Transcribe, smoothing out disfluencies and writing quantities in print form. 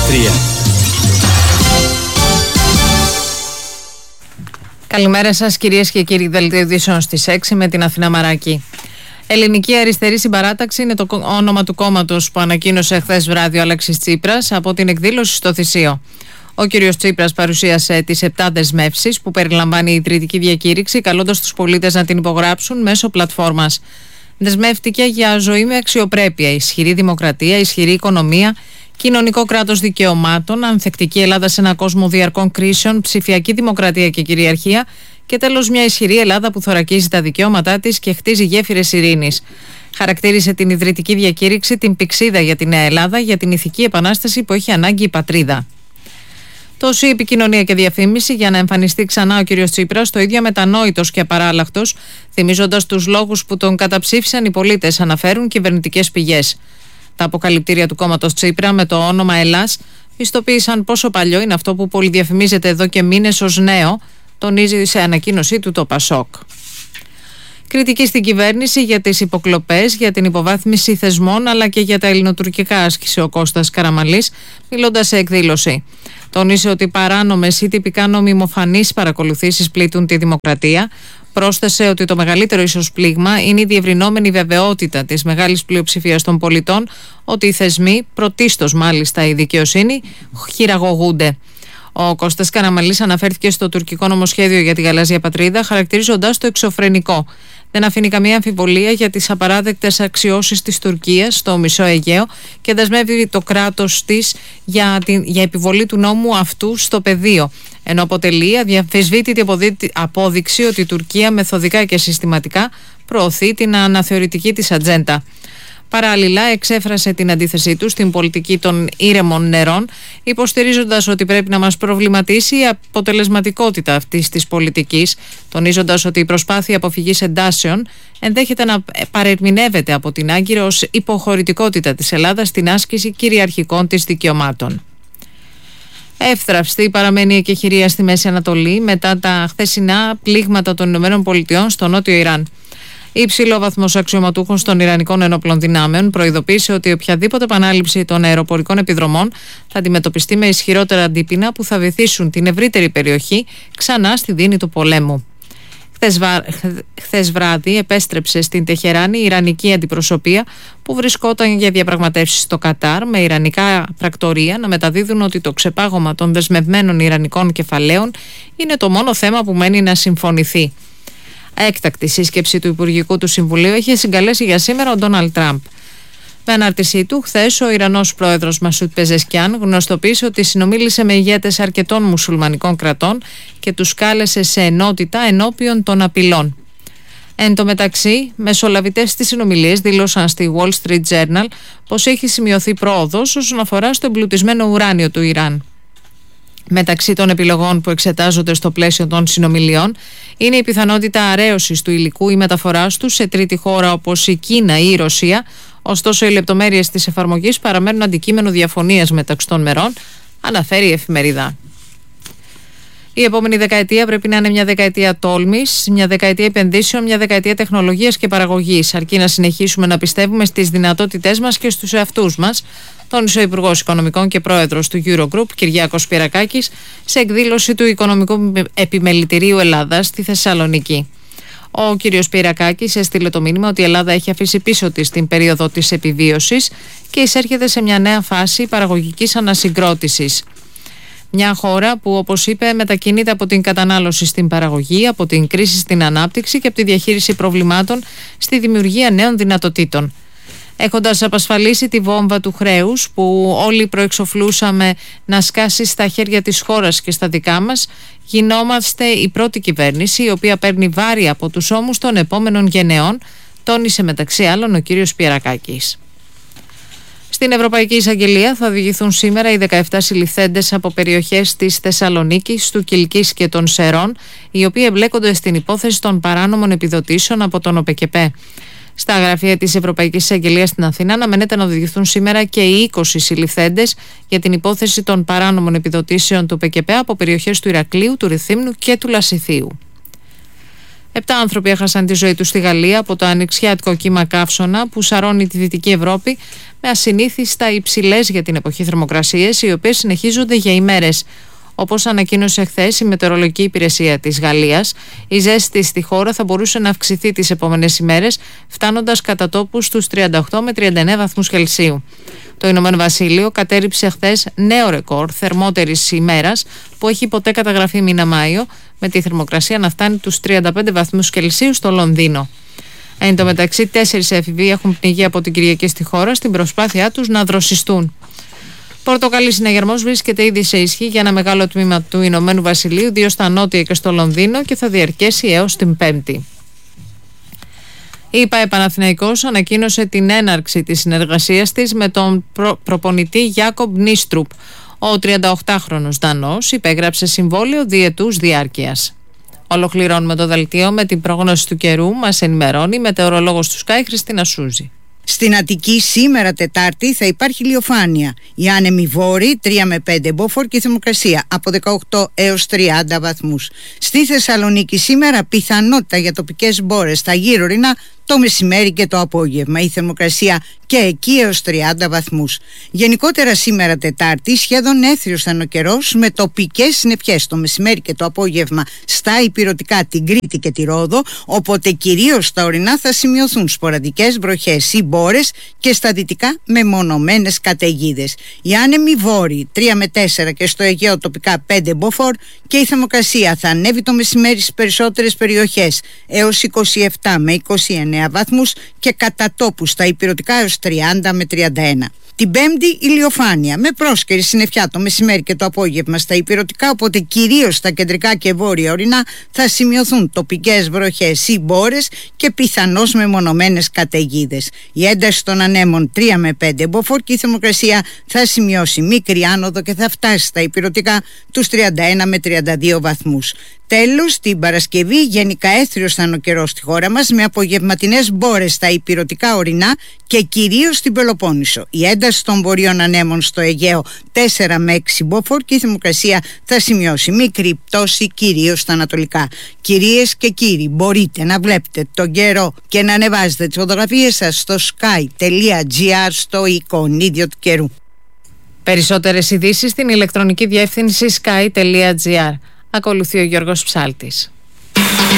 Καλημέρα σας κυρίες και κύριοι, δελτίο ειδήσεων στις 6 με την Αθηνά Μαράκη. Ελληνική Αριστερή Συμπαράταξη είναι το όνομα του κόμματος που ανακοίνωσε χθες βράδυ ο Αλέξης Τσίπρας από την εκδήλωση στο Θησίο. Ο κύριος Τσίπρας παρουσίασε τις 7 δεσμεύσεις που περιλαμβάνει η ιδρυτική διακήρυξη, καλώντας τους πολίτες να την υπογράψουν μέσω πλατφόρμας. Δεσμεύτηκε για ζωή με αξιοπρέπεια, ισχυρή δημοκρατία, ισχυρή οικονομία, κοινωνικό κράτος δικαιωμάτων, ανθεκτική Ελλάδα σε έναν κόσμο διαρκών κρίσεων, ψηφιακή δημοκρατία και κυριαρχία και τέλος μια ισχυρή Ελλάδα που θωρακίζει τα δικαιώματά της και χτίζει γέφυρες ειρήνης. Χαρακτήρισε την ιδρυτική διακήρυξη την πηξίδα για τη Νέα Ελλάδα, για την ηθική επανάσταση που έχει ανάγκη η πατρίδα. Τόση επικοινωνία και διαφήμιση για να εμφανιστεί ξανά ο κ. Τσίπρας, το ίδιο μετανόητος και απαράλλαχτος, θυμίζοντας τους λόγους που τον καταψήφισαν οι πολίτες, αναφέρουν κυβερνητικές πηγές. Τα αποκαλυπτήρια του κόμματος Τσίπρα με το όνομα Ελλάς πιστοποίησαν πόσο παλιό είναι αυτό που πολυδιαφημίζεται εδώ και μήνες ως νέο, τονίζει σε ανακοίνωσή του το ΠΑΣΟΚ. Κριτική στην κυβέρνηση για τις υποκλοπές, για την υποβάθμιση θεσμών αλλά και για τα ελληνοτουρκικά άσκησε ο Κώστας Καραμανλής, μιλώντας σε εκδήλωση. Τόνισε ότι παράνομες ή τυπικά νομιμοφανείς παρακολουθήσεις πλήττουν τη δημοκρατία. Πρόσθεσε ότι το μεγαλύτερο ίσως πλήγμα είναι η διευρυνόμενη βεβαιότητα της μεγάλης πλειοψηφίας των πολιτών ότι οι θεσμοί, πρωτίστως μάλιστα η δικαιοσύνη, χειραγωγούνται. Ο Κώστας Καραμανλής αναφέρθηκε στο τουρκικό νομοσχέδιο για τη γαλάζια πατρίδα, χαρακτηρίζοντας το εξωφρενικό. Δεν αφήνει καμία αμφιβολία για τις απαράδεκτες αξιώσεις της Τουρκίας στο Μισό Αιγαίο και δεσμεύει το κράτος της για επιβολή του νόμου αυτού στο πεδίο. Ενώ αποτελεί αδιαμφισβήτητη απόδειξη ότι η Τουρκία μεθοδικά και συστηματικά προωθεί την αναθεωρητική της ατζέντα. Παράλληλα, εξέφρασε την αντίθεσή του στην πολιτική των ήρεμων νερών, υποστηρίζοντας ότι πρέπει να μας προβληματίσει η αποτελεσματικότητα αυτής της πολιτικής, τονίζοντας ότι η προσπάθεια αποφυγής εντάσεων ενδέχεται να παρερμηνεύεται από την Άγκυρα ως υποχωρητικότητα της Ελλάδας στην άσκηση κυριαρχικών της δικαιωμάτων. Εύθραυστη παραμένει η εκεχηρία στη Μέση Ανατολή μετά τα χθεσινά πλήγματα των ΗΠΑ στο νότιο Ιράν. Υψηλόβαθμος αξιωματούχος των Ιρανικών Ενόπλων Δυνάμεων προειδοποίησε ότι οποιαδήποτε επανάληψη των αεροπορικών επιδρομών θα αντιμετωπιστεί με ισχυρότερα αντίπεινα που θα βυθίσουν την ευρύτερη περιοχή ξανά στη δίνη του πολέμου. Χθες βράδυ επέστρεψε στην Τεχεράνη η Ιρανική αντιπροσωπεία που βρισκόταν για διαπραγματεύσεις στο Κατάρ, με ιρανικά πρακτορία να μεταδίδουν ότι το ξεπάγωμα των δεσμευμένων ιρανικών κεφαλαίων είναι το μόνο θέμα που μένει να συμφωνηθεί. Έκτακτη σύσκεψη του Υπουργικού του Συμβουλίου είχε συγκαλέσει για σήμερα ο Ντόναλντ Τραμπ. Με ανάρτησή του, χθες ο Ιρανός πρόεδρος Μασούτ Πεζεσκιάν γνωστοποίησε ότι συνομίλησε με ηγέτες αρκετών μουσουλμανικών κρατών και τους κάλεσε σε ενότητα ενώπιον των απειλών. Εν τω μεταξύ, μεσολαβητές στις συνομιλίες δήλωσαν στη Wall Street Journal πως έχει σημειωθεί πρόοδος όσον αφορά στο εμπλουτισμένο ουράνιο του Ιράν. Μεταξύ των επιλογών που εξετάζονται στο πλαίσιο των συνομιλιών είναι η πιθανότητα αρέωσης του υλικού ή μεταφοράς του σε τρίτη χώρα όπως η Κίνα ή η Ρωσία, ωστόσο οι λεπτομέρειες της εφαρμογής παραμένουν αντικείμενο διαφωνίας μεταξύ των μερών, αναφέρει η εφημερίδα. Η επόμενη δεκαετία πρέπει να είναι μια δεκαετία τόλμης, μια δεκαετία επενδύσεων, μια δεκαετία τεχνολογίας και παραγωγής, αρκεί να συνεχίσουμε να πιστεύουμε στις δυνατότητές μας και στους εαυτούς μας, τόνισε ο Υπουργός Οικονομικών και Πρόεδρος του Eurogroup, Κυριάκος Πυρακάκης, σε εκδήλωση του Οικονομικού Επιμελητηρίου Ελλάδας στη Θεσσαλονίκη. Ο κ. Πυρακάκης έστειλε το μήνυμα ότι η Ελλάδα έχει αφήσει πίσω της την περίοδο της επιβίωσης και εισέρχεται σε μια νέα φάση παραγωγικής ανασυγκρότησης. Μια χώρα που, όπως είπε, μετακινείται από την κατανάλωση στην παραγωγή, από την κρίση στην ανάπτυξη και από τη διαχείριση προβλημάτων στη δημιουργία νέων δυνατοτήτων. Έχοντας απασφαλίσει τη βόμβα του χρέους που όλοι προεξοφλούσαμε να σκάσει στα χέρια της χώρας και στα δικά μας, γινόμαστε η πρώτη κυβέρνηση η οποία παίρνει βάρη από τους ώμους των επόμενων γενεών, τόνισε μεταξύ άλλων ο κύριος Πυρακάκης. Στην Ευρωπαϊκή Εισαγγελία θα οδηγηθούν σήμερα οι 17 συλληφθέντες από περιοχές της Θεσσαλονίκης, του Κιλκής και των Σερών, οι οποίοι εμπλέκονται στην υπόθεση των παράνομων επιδοτήσεων από τον ΟΠΕΚΕΠΕ. Στα γραφεία της Ευρωπαϊκής Εισαγγελίας στην Αθήνα αναμένεται να οδηγηθούν σήμερα και οι 20 συλληφθέντες για την υπόθεση των παράνομων επιδοτήσεων του ΟΠΕΚΕΠΕ από περιοχές του Ηρακλείου, του Ρηθύμνου και του Λασιθίου. 7 άνθρωποι έχασαν τη ζωή τους στη Γαλλία από το ανοιξιάτικο κύμα καύσωνα που σαρώνει τη Δυτική Ευρώπη με ασυνήθιστα υψηλές για την εποχή θερμοκρασίες, οι οποίες συνεχίζονται για ημέρες. Όπως ανακοίνωσε χθες η Μετεωρολογική Υπηρεσία της Γαλλίας, η ζέστη στη χώρα θα μπορούσε να αυξηθεί τις επόμενες ημέρες, φτάνοντας κατά τόπους στους 38 με 39 βαθμούς Κελσίου. Το Ηνωμένο Βασίλειο κατέριψε χθες νέο ρεκόρ θερμότερης ημέρας που έχει ποτέ καταγραφεί μήνα Μάιο, με τη θερμοκρασία να φτάνει τους 35 βαθμούς Κελσίου στο Λονδίνο. Εν τω μεταξύ, 4 έφηβοι έχουν πνιγεί από την Κυριακή στη χώρα στην προσπάθειά τους να δροσιστούν. Πορτοκαλί συναγερμός βρίσκεται ήδη σε ισχύ για ένα μεγάλο τμήμα του Ηνωμένου Βασιλείου, 2 στα νότια και στο Λονδίνο, και θα διαρκέσει έως την Πέμπτη. Η ΠΑΕ Παναθηναϊκός ανακοίνωσε την έναρξη της συνεργασίας της με τον προπονητή Γιάκομπ Νίστρουπ. Ο 38χρονος Δανός υπέγραψε συμβόλαιο διετούς διάρκειας. Ολοκληρώνουμε το δελτίο με την πρόγνωση του καιρού. Μας ενημερώνει η μετεωρολόγος του Sky Χριστίνα Σούζη. Στην Αττική σήμερα Τετάρτη θα υπάρχει ηλιοφάνεια. Οι άνεμοι βόρειοι 3 με 5 μποφόρ και η θερμοκρασία από 18 έως 30 βαθμούς. Στη Θεσσαλονίκη σήμερα πιθανότητα για τοπικές μπόρες στα γύρω-ρινά το μεσημέρι και το απόγευμα. Η θερμοκρασία και εκεί έως 30 βαθμούς. Γενικότερα σήμερα Τετάρτη σχεδόν έθριος θα είναι ο καιρός, με τοπικές συννεφιές το μεσημέρι και το απόγευμα στα ηπειρωτικά, την Κρήτη και τη Ρόδο, οπότε κυρίως στα ορεινά θα σημειωθούν σποραδικές βροχές ή μπόρες και στα δυτικά μεμονωμένες καταιγίδες. Οι άνεμοι βόρειοι 3 με 4 και στο Αιγαίο τοπικά 5 μποφόρ και η θερμοκρασία θα ανέβει το μεσημέρι στις περισσότερες περιοχές έως 27 με 29 βαθμούς και κατά τόπου στα ηπειρωτικά έως 30 με 31. Την Πέμπτη ηλιοφάνεια με πρόσκαιρη συννεφιά το μεσημέρι και το απόγευμα στα ηπειρωτικά, οπότε κυρίως στα κεντρικά και βόρεια ορεινά θα σημειωθούν τοπικές βροχές ή μπόρες και πιθανώς μεμονωμένες καταιγίδες. Η ένταση των ανέμων 3 με 5 μποφόρ και η θερμοκρασία θα σημειώσει μικρή άνοδο και θα φτάσει στα ηπειρωτικά τους 31 με 32 βαθμούς. Τέλος, την Παρασκευή γενικά έθριος θα είναι ο καιρός στη χώρα μας, με απογευματινές μπόρες στα ηπειρωτικά ορεινά και κυρίως στην Πελοπόννησο. Η ένταση των βορείων ανέμων στο Αιγαίο 4 με 6 μποφόρ και η θερμοκρασία θα σημειώσει μικρή πτώση κυρίως στα ανατολικά. Κυρίες και κύριοι, μπορείτε να βλέπετε τον καιρό και να ανεβάζετε τις φωτογραφίες σας στο sky.gr στο εικονίδιο του καιρού. Περισσότερες ειδήσεις στην ηλεκτρονική διεύθυνση sky.gr. Ακολουθεί ο Γιώργος Ψάλτης.